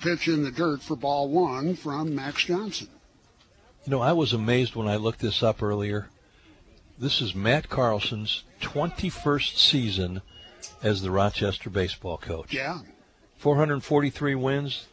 pitch in the dirt for ball one from Max Johnson. You know, I was amazed when I looked this up earlier. This is Matt Carlson's 21st season as the Rochester baseball coach. Yeah. 443 wins,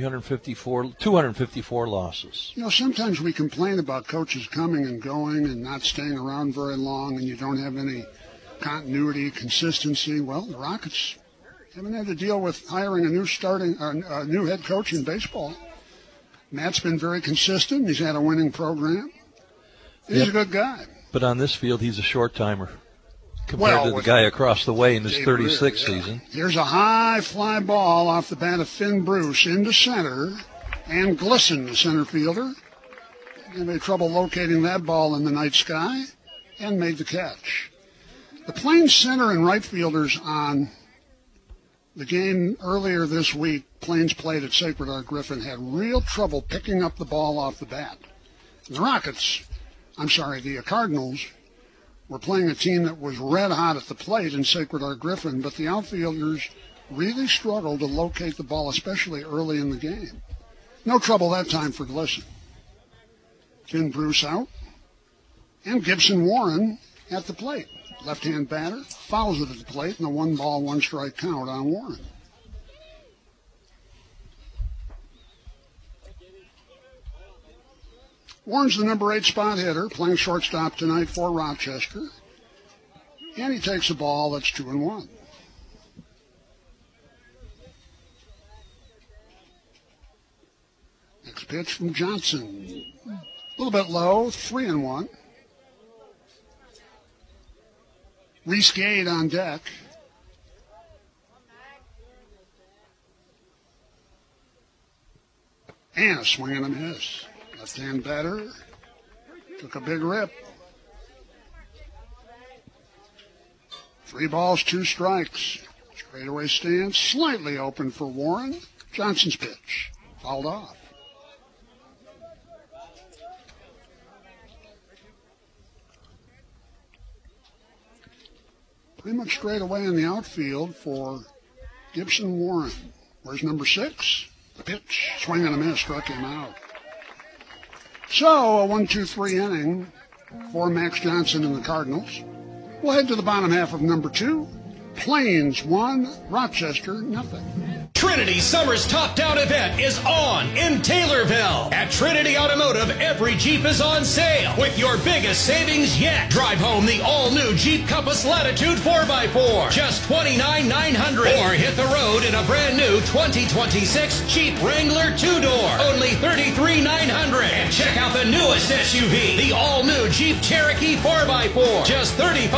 254 losses. You know, sometimes we complain about coaches coming and going and not staying around very long, and you don't have any continuity, consistency. Well, the Rockets haven't had to deal with hiring a new head coach in baseball. Matt's been very consistent. He's had a winning program. He's a good guy. But on this field, he's a short-timer compared to the guy across the way in his 36th season. Here's a high fly ball off the bat of Finn Bruce into center, and Glisson, the center fielder, had trouble locating that ball in the night sky and made the catch. The Plains center and right fielders on the game earlier this week, Plains played at Sacred Heart Griffin, had real trouble picking up the ball off the bat. And the Cardinals were playing a team that was red hot at the plate in Sacred Heart Griffin, but the outfielders really struggled to locate the ball, especially early in the game. No trouble that time for Glisson. Finn Bruce out, and Gibson Warren at the plate. Left-hand batter, fouls it at the plate, and a 1-ball, 1-strike count on Warren. Warren's the number 8 spot hitter, playing shortstop tonight for Rochester. And he takes a ball that's 2-1. Next pitch from Johnson. A little bit low, 3-1. Reese Gade on deck. And a swing and a miss. Left-hand batter took a big rip. 3 balls, 2 strikes. Straightaway stance, slightly open for Warren. Johnson's pitch, fouled off. Pretty much straight away in the outfield for Gibson Warren. Where's number 6? The pitch, swing and a miss, struck him out. So, a 1-2-3 inning for Max Johnson and the Cardinals. We'll head to the bottom half of number 2. Plains 1, Rochester nothing. Trinity Summer's Top Down event is on in Taylorville. At Trinity Automotive, every Jeep is on sale with your biggest savings yet. Drive home the all-new Jeep Compass Latitude 4x4, just $29,900. Or hit the road in a brand-new 2026 Jeep Wrangler 2-door, only $33,900. And check out the newest SUV, the all-new Jeep Cherokee 4x4, just $35,900.